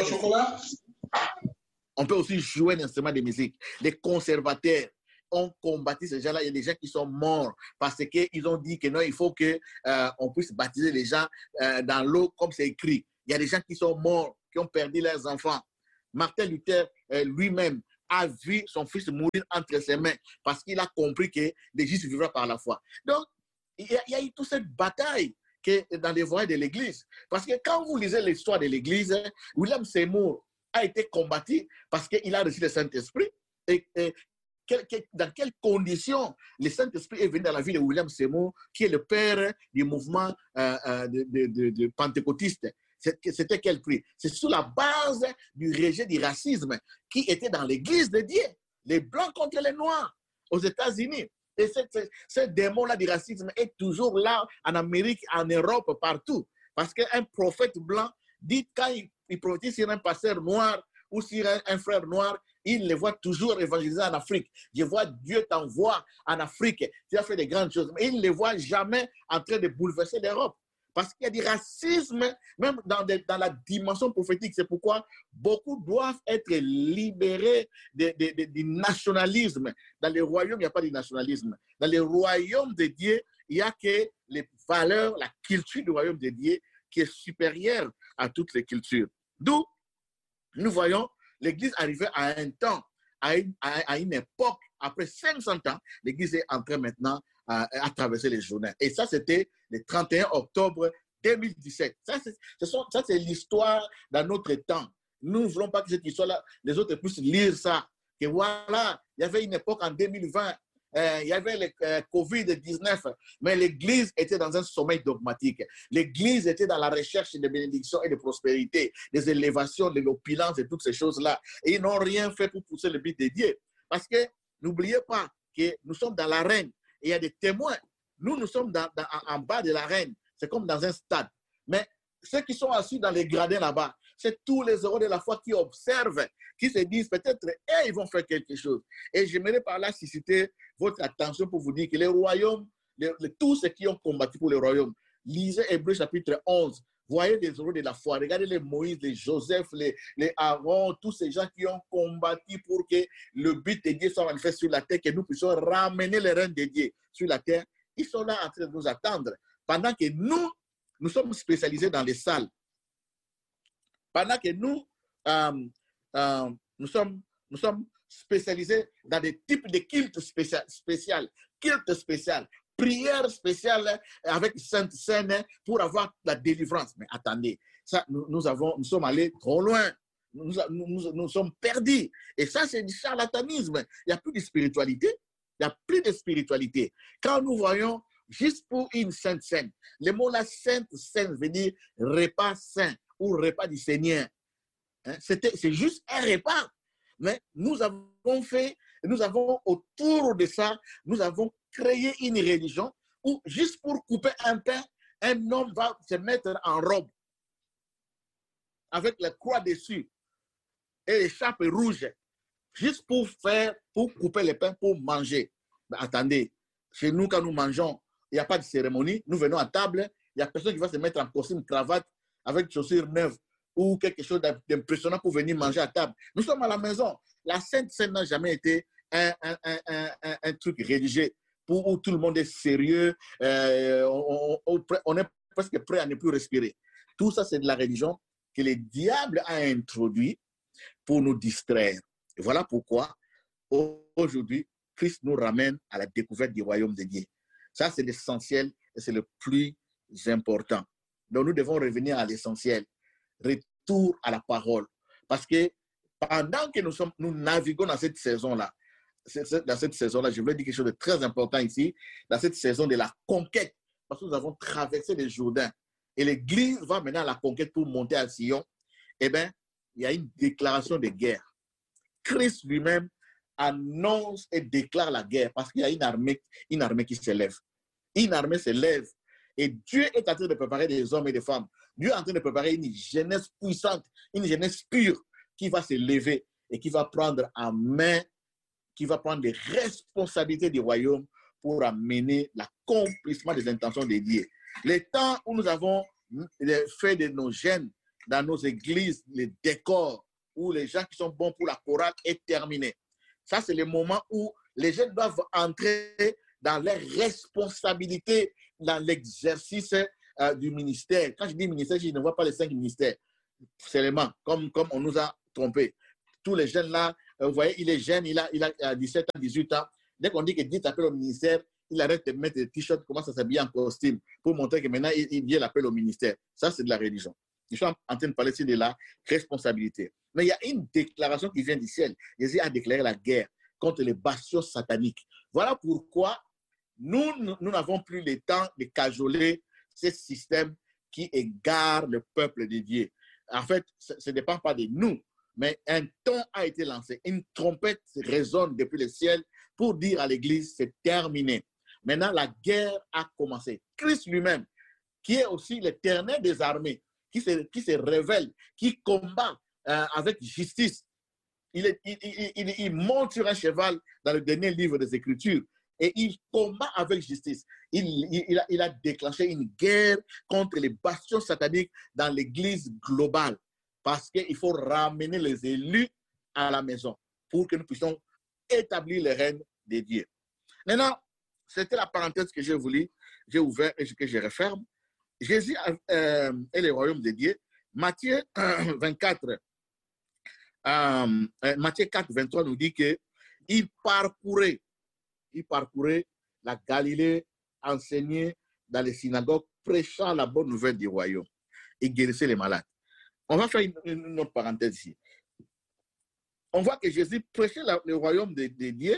On peut aussi jouer un instrument de musique. Les conservateurs ont combattu ces gens-là. Il y a des gens qui sont morts parce qu'ils ont dit que non, il faut qu'on euh, puisse baptiser les gens euh, dans l'eau comme c'est écrit. Il y a des gens qui sont morts, qui ont perdu leurs enfants. Martin Luther euh, lui-même a vu son fils mourir entre ses mains parce qu'il a compris que les justes vivra par la foi. Donc, il y a, il y a eu toute cette bataille que, dans les voyages de l'Église. Parce que quand vous lisez l'histoire de l'Église, William Seymour a été combattu parce qu'il a reçu le Saint-Esprit. Et, et quel, quel, dans quelles conditions le Saint-Esprit est venu dans la vie de William Seymour, qui est le père du mouvement euh, de, de, de, de pentecôtiste. C'était quel prix? C'est sous la base du rejet du racisme qui était dans l'Église de Dieu. Les Blancs contre les Noirs aux États-Unis. Et ce, ce, ce démon-là du racisme est toujours là en Amérique, en Europe, partout. Parce qu'un prophète blanc dit quand il, il prophétise sur un pasteur noir ou sur un, un frère noir, il le voit toujours évangéliser en Afrique. Je vois Dieu t'envoie en Afrique. Tu as fait des grandes choses. Mais il ne le voit jamais en train de bouleverser l'Europe. Parce qu'il y a du racisme, même dans, de, dans la dimension prophétique. C'est pourquoi beaucoup doivent être libérés de, de, de, du nationalisme. Dans le royaume, il n'y a pas de nationalisme. Dans le royaume de Dieu, il n'y a que les valeurs, la culture du royaume de Dieu qui est supérieure à toutes les cultures. D'où nous voyons l'Église arriver à un temps, à une, à, à une époque, après cinq cents ans, l'Église est en train maintenant à, à traverser les journées. Et ça, c'était le trente et un octobre deux mille dix-sept. Ça, c'est l'histoire dans notre temps. Nous ne voulons pas que cette histoire-là, les autres puissent lire ça. Que voilà, il y avait une époque en deux mille vingt, euh, il y avait le euh, covid dix-neuf, mais l'Église était dans un sommeil dogmatique. L'Église était dans la recherche de bénédiction et de prospérité, des élévations, de l'opulence et toutes ces choses-là. Et ils n'ont rien fait pour pousser le but de Dieu. Parce que n'oubliez pas que nous sommes dans l'arène et il y a des témoins. Nous, nous sommes dans, dans, en bas de l'arène. C'est comme dans un stade. Mais ceux qui sont assis dans les gradins là-bas, c'est tous les héros de la foi qui observent, qui se disent peut-être, eh, ils vont faire quelque chose. Et j'aimerais par là susciter votre attention pour vous dire que les royaumes, les, les, tous ceux qui ont combattu pour les royaumes, lisez Hébreux chapitre onze, voyez les héros de la foi, regardez les Moïse, les Joseph, les, les Aaron, tous ces gens qui ont combattu pour que le but de Dieu soit manifesté sur la terre, que nous puissions ramener les règnes de Dieu sur la terre. Ils sont là en train de nous attendre. Pendant que nous, nous sommes spécialisés dans les salles. Pendant que nous, euh, euh, nous, sommes, nous sommes spécialisés dans des types de cultes spécial, spécial, cultes spécial, prières spéciales avec Sainte Seine pour avoir la délivrance. Mais attendez, ça, nous, nous, avons, nous sommes allés trop loin. Nous, nous, nous, nous sommes perdus. Et ça, c'est du charlatanisme. Il n'y a plus de spiritualité. Il n'y a plus de spiritualité. Quand nous voyons juste pour une Sainte Seine, le mot la Sainte Seine veut dire repas saint ou repas du Seigneur. Hein? C'est juste un repas. Mais nous avons fait, nous avons autour de ça, nous avons créé une religion où juste pour couper un pain, un homme va se mettre en robe avec la croix dessus et l'écharpe rouge, juste pour faire, pour couper le pain, pour manger. Mais attendez, chez nous, quand nous mangeons, il n'y a pas de cérémonie. Nous venons à table, il n'y a personne qui va se mettre en costume, cravate, avec chaussures neuves ou quelque chose d'impressionnant pour venir manger à table. Nous sommes à la maison. La Sainte Seine n'a jamais été un, un, un, un, un truc rédigé pour, où tout le monde est sérieux, euh, on, on, on est presque prêt à ne plus respirer. Tout ça, c'est de la religion que le diable a introduit pour nous distraire. Et voilà pourquoi, aujourd'hui, Christ nous ramène à la découverte du royaume de Dieu. Ça, c'est l'essentiel et c'est le plus important. Donc, nous devons revenir à l'essentiel. Retour à la parole. Parce que pendant que nous, sommes, nous naviguons dans cette saison-là, dans cette saison-là, je voulais dire quelque chose de très important ici, dans cette saison de la conquête, parce que nous avons traversé le Jourdain et l'Église va maintenant à la conquête pour monter à Sion, eh bien, il y a une déclaration de guerre. Christ lui-même annonce et déclare la guerre parce qu'il y a une armée, une armée qui se lève. Une armée se lève et Dieu est en train de préparer des hommes et des femmes. Dieu est en train de préparer une jeunesse puissante, une jeunesse pure qui va se lever et qui va prendre en main, qui va prendre les responsabilités du royaume pour amener l'accomplissement des intentions de Dieu. Les temps où nous avons fait de nos jeunes dans nos églises, les décors, où les gens qui sont bons pour la chorale est terminé. Ça, c'est le moment où les jeunes doivent entrer dans leurs responsabilités dans l'exercice euh, du ministère. Quand je dis ministère, je ne vois pas les cinq ministères. Seulement, comme, comme on nous a trompés. Tous les jeunes là, euh, vous voyez, il est jeune, il a, il a dix-sept ans, dix-huit ans. Dès qu'on dit que Dieu t'appelle au ministère, il arrête de mettre des t-shirts, commence à s'habiller en costume pour montrer que maintenant, il, il vient l'appel au ministère. Ça, c'est de la religion. Je suis en train de parler ici de la responsabilité. Mais il y a une déclaration qui vient du ciel. Jésus a déclaré la guerre contre les bastions sataniques. Voilà pourquoi nous, nous n'avons plus le temps de cajoler ces systèmes qui égarent le peuple de Dieu. En fait, ce ne dépend pas de nous, mais un ton a été lancé. Une trompette résonne depuis le ciel pour dire à l'Église, c'est terminé. Maintenant, la guerre a commencé. Christ lui-même, qui est aussi l'Éternel des armées, qui se, qui se révèle, qui combat euh, avec justice. Il, est, il, il, il, il monte sur un cheval dans le dernier livre des Écritures et il combat avec justice. Il, il, il, a, il a déclenché une guerre contre les bastions sataniques dans l'Église globale parce qu'il faut ramener les élus à la maison pour que nous puissions établir le règne de Dieu. Maintenant, c'était la parenthèse que j'ai voulu, j'ai ouvert et que je referme. Jésus euh, et le royaume de Dieu. Matthieu euh, vingt-quatre, euh, Matthieu quatre, vingt-trois nous dit qu'il parcourait, il parcourait la Galilée, enseignait dans les synagogues, prêchant la bonne nouvelle du royaume et guérissait les malades. On va faire une, une autre parenthèse ici. On voit que Jésus prêchait la, le royaume de, de Dieu.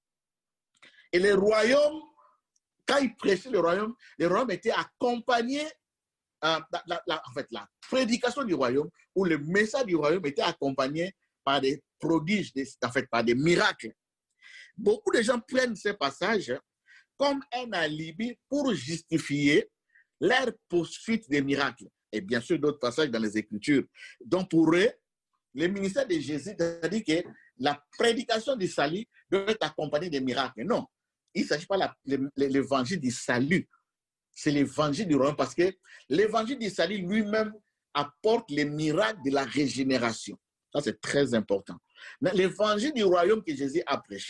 Et le royaume, quand il prêchait le royaume, le royaume était accompagné, euh, la, la, la, en fait, la prédication du royaume ou le message du royaume était accompagné par des prodiges, des, en fait, par des miracles. Beaucoup de gens prennent ces passages comme un alibi pour justifier leur poursuite des miracles. Et bien sûr, d'autres passages dans les Écritures. Donc, pour eux, le ministère de Jésus, c'est-à-dire que la prédication du salut doit être accompagnée des miracles. Non, il ne s'agit pas de l'évangile du salut. C'est l'évangile du royaume parce que l'évangile du salut lui-même apporte les miracles de la régénération. Ça, c'est très important. Mais l'évangile du royaume que Jésus a prêché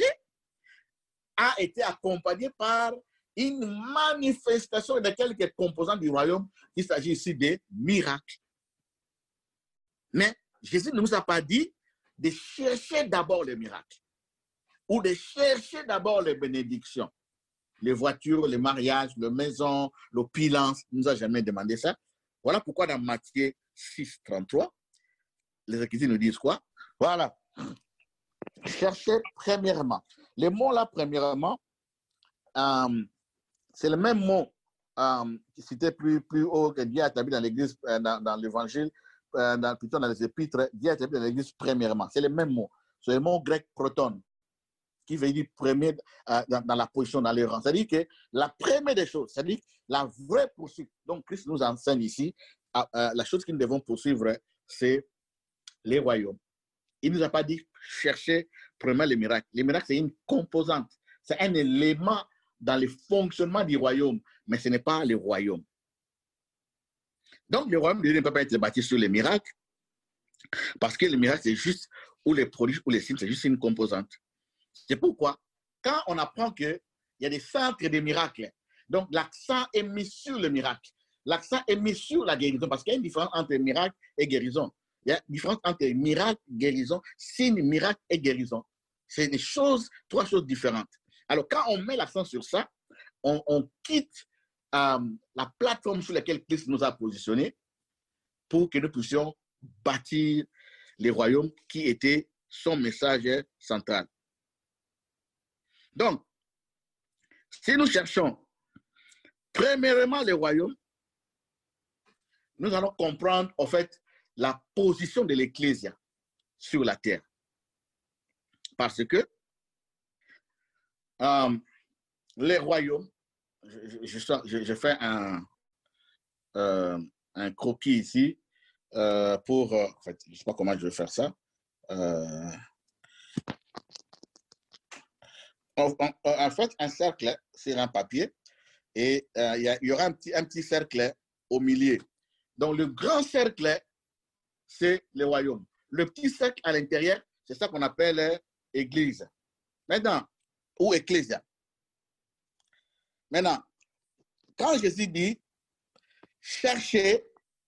a été accompagné par une manifestation de quelques composants du royaume. Il s'agit ici des miracles. Mais Jésus ne nous a pas dit de chercher d'abord les miracles ou de chercher d'abord les bénédictions. Les voitures, les mariages, les maisons, l'opulence. Il ne nous a jamais demandé ça. Voilà pourquoi dans Matthieu six, trente-trois, les Écritures nous disent quoi? Voilà. Cherchez premièrement. Les mots là, premièrement, euh, c'est le même mot euh, qui citait plus, plus haut que Dieu a établi dans l'Église, euh, dans, dans l'Évangile, euh, dans, plutôt dans les Épîtres. Dieu a établi dans l'Église premièrement. C'est le même mot. C'est le mot grec proton, qui veut dire premier euh, dans, dans la position, dans les rangs. C'est-à-dire que la première des choses, c'est-à-dire la vraie poursuite. Donc, Christ nous enseigne ici, euh, euh, la chose que nous devons poursuivre, c'est les royaumes. Il ne nous a pas dit chercher premièrement les miracles. Les miracles, c'est une composante. C'est un élément dans le fonctionnement du royaume, mais ce n'est pas le royaume. Donc, le royaume de Dieu ne peut pas être bâti sur les miracles, parce que le miracle, c'est juste, ou les prodiges, ou les signes, c'est juste une composante. C'est pourquoi, quand on apprend qu'il y a des centres de miracles, donc l'accent est mis sur le miracle. L'accent est mis sur la guérison, parce qu'il y a une différence entre miracle et guérison. Il y a une différence entre miracle, guérison, signe, miracle et guérison. C'est des choses, trois choses différentes. Alors, quand on met l'accent sur ça, on, on quitte euh, la plateforme sur laquelle Christ nous a positionnés pour que nous puissions bâtir les royaumes qui étaient son message central. Donc, si nous cherchons premièrement les royaumes, nous allons comprendre, en fait, la position de l'Ecclésia sur la terre. Parce que euh, les royaumes, je, je, je, je fais un, euh, un croquis ici euh, pour, euh, en fait, je ne sais pas comment je vais faire ça. Euh, en, en, en fait, un cercle sur un papier et euh, il y, a, il y aura un petit, un petit cercle au milieu. Donc, le grand cercle, c'est le royaume. Le petit cercle à l'intérieur, c'est ça qu'on appelle église. Maintenant, ou ecclésia. Maintenant, quand Jésus dit cherchez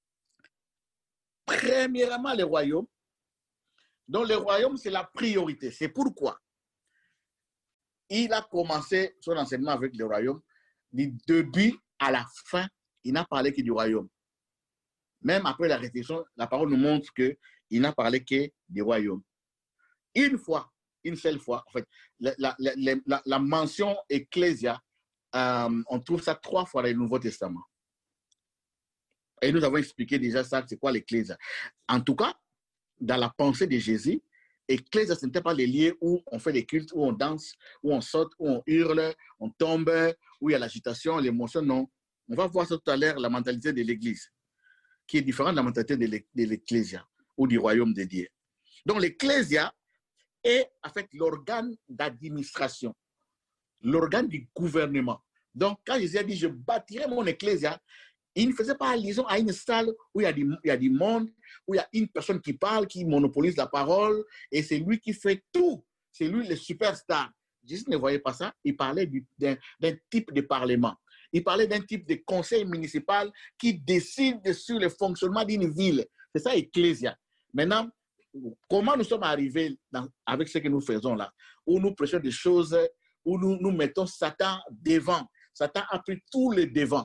premièrement le royaume, donc le royaume, c'est la priorité. C'est pourquoi il a commencé son enseignement avec le royaume. Du début à la fin, il n'a parlé que du royaume. Même après la réflexion, la parole nous montre qu'il n'a parlé que du royaume. Une fois, une seule fois, en fait, la, la, la, la, la mention ecclésia, euh, on trouve ça trois fois dans le Nouveau Testament. Et nous avons expliqué déjà ça, c'est quoi l'ecclésia. En tout cas, dans la pensée de Jésus, ecclésia, ce n'était pas les lieux où on fait des cultes, où on danse, où on saute, où on hurle, on tombe, où il y a l'agitation, l'émotion, non. On va voir ça tout à l'heure, la mentalité de l'Église, qui est différente de la mentalité de l'ecclésia ou du royaume de Dieu. Donc l'ecclésia est en fait l'organe d'administration, l'organe du gouvernement. Donc quand Jésus a dit « je bâtirai mon ecclésia », il ne faisait pas allusion à une salle où il y, a du, il y a du monde, où il y a une personne qui parle, qui monopolise la parole, et c'est lui qui fait tout. C'est lui le superstar. Jésus ne voyait pas ça. Il parlait d'un type de parlement. Il parlait d'un type de conseil municipal qui décide sur le fonctionnement d'une ville. C'est ça, ecclésia. Maintenant, comment nous sommes arrivés dans, avec ce que nous faisons là, où nous prêchons des choses, où nous, nous mettons Satan devant. Satan a pris tout le devant.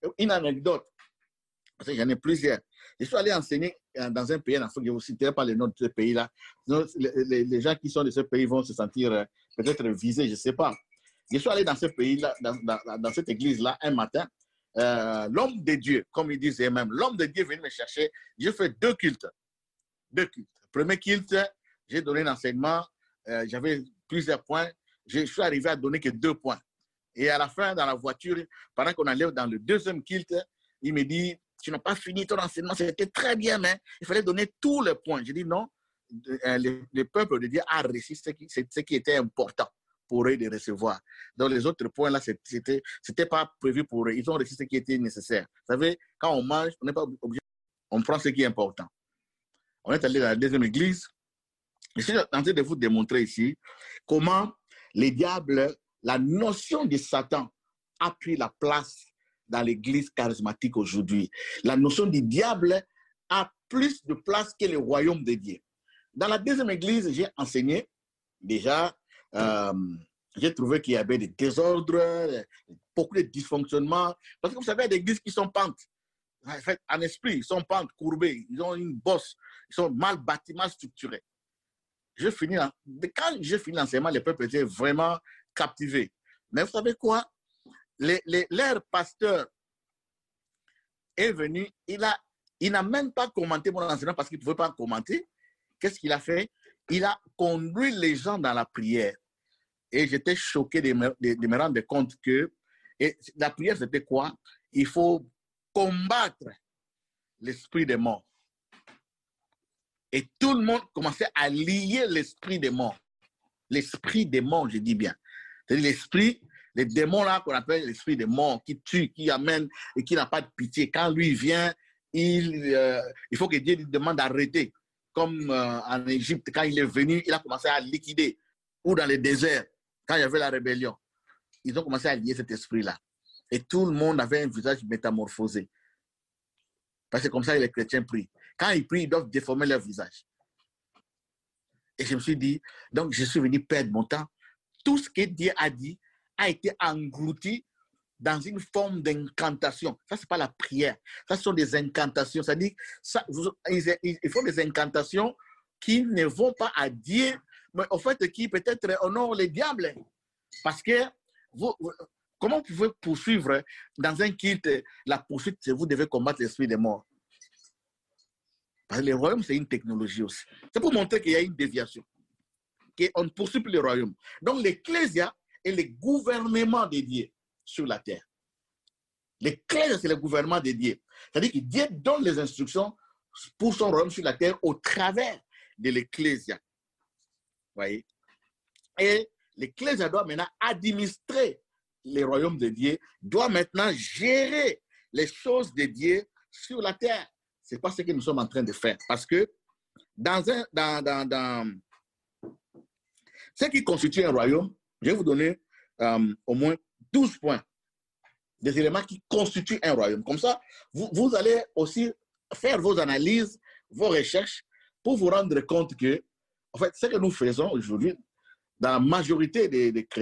une anecdote, parce que j'en ai plusieurs. Je suis allé enseigner dans un pays en Afrique, je ne vous citerai pas les noms de ce pays-là. Les, les, les gens qui sont de ce pays vont se sentir peut-être visés, je ne sais pas. Je suis allé dans ce pays-là, dans, dans, dans cette église-là, un matin. Euh, l'homme de Dieu, comme ils disaient même, l'homme de Dieu est venu me chercher. J'ai fait deux cultes. Deux cultes. Premier culte, j'ai donné un enseignement. Euh, J'avais plusieurs points. Je suis arrivé à donner que deux points. Et à la fin, dans la voiture, pendant qu'on allait dans le deuxième culte, il me dit, tu n'as pas fini ton enseignement, c'était très bien, mais il fallait donner tous les points. J'ai dit non, le, le peuple de Dieu a reçu ce qui, ce qui était important pour eux de recevoir. Donc les autres points là, c'était c'était pas prévu pour eux. Ils ont reçu ce qui était nécessaire. Vous savez, quand on mange, on n'est pas obligé, on prend ce qui est important. On est allé dans la deuxième église. Je suis en train de vous démontrer ici comment les diables, la notion de Satan a pris la place dans l'église charismatique aujourd'hui. La notion du diable a plus de place que le royaume de Dieu. Dans la deuxième église, j'ai enseigné déjà, euh, j'ai trouvé qu'il y avait des désordres, beaucoup de dysfonctionnements. Parce que vous savez, il y a des églises qui sont pentes. En fait, en esprit, ils sont pentes, courbées, ils ont une bosse, ils sont mal bâtis, mal structurés. Je finis, quand j'ai fini l'enseignement, les peuples étaient vraiment captivés. Mais vous savez quoi? Les, les, leur pasteur est venu, il a, il n'a même pas commenté mon enseignement parce qu'il ne pouvait pas commenter. Qu'est-ce qu'il a fait? Il a conduit les gens dans la prière. Et j'étais choqué de me, de, de me rendre compte que et la prière, c'était quoi? Il faut combattre l'esprit des morts. Et tout le monde commençait à lier l'esprit des morts. L'esprit des morts, je dis bien. C'est-à-dire l'esprit, les démons là qu'on appelle l'esprit des morts, qui tue, qui amène et qui n'a pas de pitié. Quand lui vient, il, euh, il faut que Dieu lui demande d'arrêter. Comme euh, en Égypte, quand il est venu, il a commencé à liquider. Ou dans le désert, quand il y avait la rébellion. Ils ont commencé à lier cet esprit-là. Et tout le monde avait un visage métamorphosé. Parce que comme ça, les chrétiens prient. Quand ils prient, ils doivent déformer leur visage. Et je me suis dit, donc je suis venu perdre mon temps. Tout ce que Dieu a dit a été englouti dans une forme d'incantation. Ça, ce n'est pas la prière. Ça, ce sont des incantations. C'est-à-dire, ça, ils font des incantations qui ne vont pas à Dieu, mais au fait, qui peut-être honorent les diables. Parce que, vous, comment vous pouvez poursuivre dans un culte la poursuite, c'est vous devez combattre l'esprit des morts. Parce que le royaume, c'est une technologie aussi. C'est pour montrer qu'il y a une déviation. Qu'on ne poursuit plus le royaume. Donc, l'ecclésia est le gouvernement de Dieu sur la terre. L'ecclésia, c'est le gouvernement de Dieu. C'est-à-dire que Dieu donne les instructions pour son royaume sur la terre au travers de l'ecclésia. Vous voyez? Et l'ecclésia doit maintenant administrer le royaume de Dieu, doit maintenant gérer les choses de Dieu sur la terre. Ce n'est pas ce que nous sommes en train de faire. Parce que dans, un, dans, dans, dans ce qui constitue un royaume, je vais vous donner euh, au moins douze points, des éléments qui constituent un royaume. Comme ça, vous, vous allez aussi faire vos analyses, vos recherches, pour vous rendre compte que, en fait, ce que nous faisons aujourd'hui, dans la majorité des, des chrétiens,